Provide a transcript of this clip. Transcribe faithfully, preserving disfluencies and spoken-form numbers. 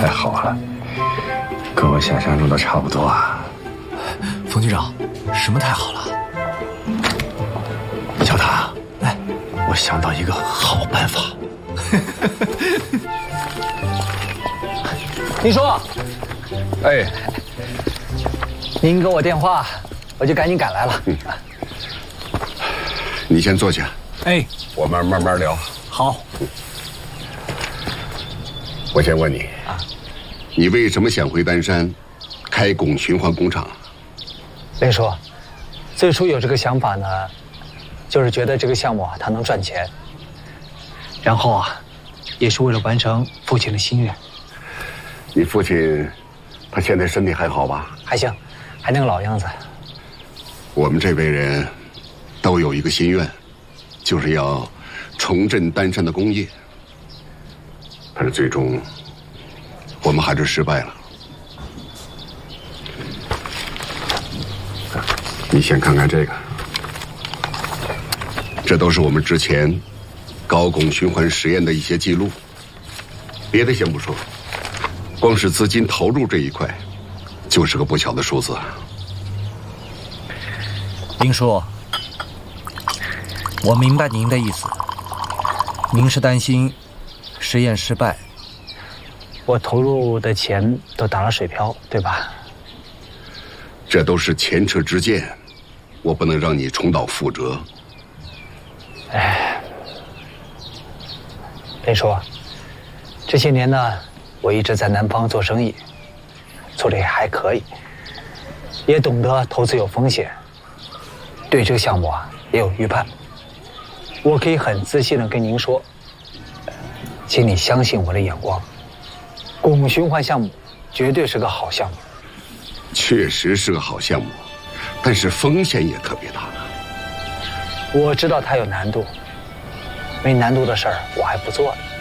太好了，跟我想象中的差不多啊。 冯局长，什么太好了？ 小唐，来，我想到一个好办法。 林叔， 哎， 您给我电话，我就赶紧赶来了。 嗯，你先坐下。 哎， 我们慢慢聊。 好。 我先问你啊，你为什么想回丹山开汞循环工厂？ 林叔，最初有这个想法呢，就是觉得这个项目啊，它能赚钱。然后啊，也是为了完成父亲的心愿。 你父亲，他现在身体还好吧？ 还行，还那个老样子。 我们这辈人都有一个心愿，就是要重振丹山的工业。但是最终，我们还是失败了。你先看看这个，这都是我们之前高汞循环实验的一些记录。别的先不说，光是资金投入这一块，就是个不小的数字。 林叔，我明白您的意思，您是担心实验失败。 我投入的钱都打了水漂，对吧？ 这都是前车之鉴，我不能让你重蹈覆辙。 哎，林叔，这些年呢，我一直在南方做生意，做得也还可以，也懂得投资有风险，对这个项目啊也有预判。我可以很自信地跟您说，请你相信我的眼光，汞循环项目绝对是个好项目。 确实是个好项目，但是风险也特别大。 我知道它有难度，没难度的事儿我还不做呢。